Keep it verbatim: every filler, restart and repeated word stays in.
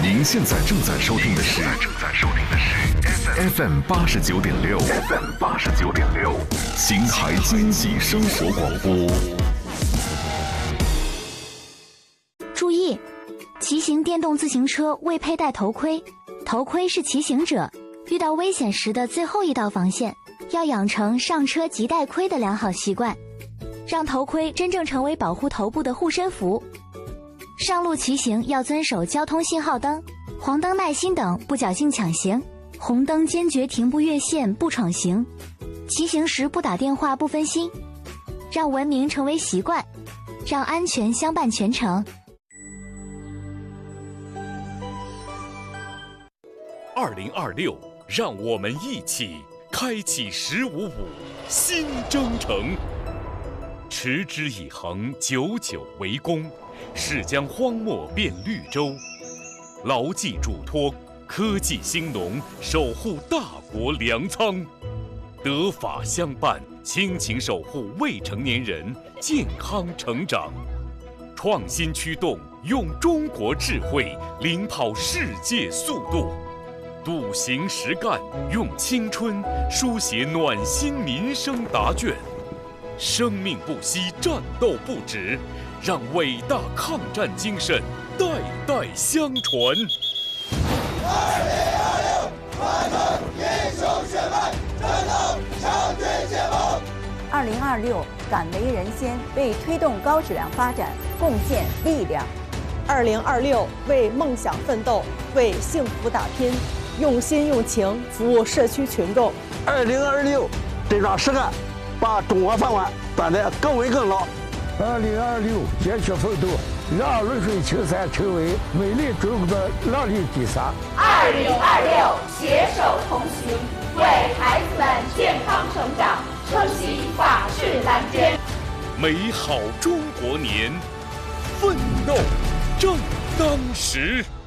您现在正在收听的是正在收听的是 F M 八十九点六 F M 八十九点六秦海惊喜生活广播。 注意，骑行电动自行车未佩戴头盔，头盔是骑行者遇到危险时的最后一道防线，要养成上车即戴盔的良好习惯，让头盔真正成为保护头部的护身符。上路骑行要遵守交通信号灯、黄灯耐心等，不侥幸抢行；红灯坚决停不越线、不闯行。骑行时不打电话、不分心，让文明成为习惯，让安全相伴全程。 二零二六，让我们一起开启“十五五”新征程，持之以恒，久久为功。是将荒漠变绿洲，牢记嘱托，科技兴农，守护大国粮仓，德法相伴，亲情守护未成年人健康成长，创新驱动，用中国智慧领跑世界速度，笃行实干，用青春书写暖心民生答卷，生命不息，战斗不止。让伟大抗战精神代代相传。 二零二六，我们英雄血脉，战斗强军解放。 二零二六，敢为人先，为推动高质量发展贡献力量。 二零二六，为梦想奋斗，为幸福打拼，用心用情服务社区群众。 二零二六，真抓实干，把中国饭碗端得更稳更牢。 二零二六，坚决奋斗，让泸水青山成为美丽中国的乐丽第三。 二零二六，携手同行，为孩子们健康成长撑起法治蓝天。 美好中国年，奋斗正当时。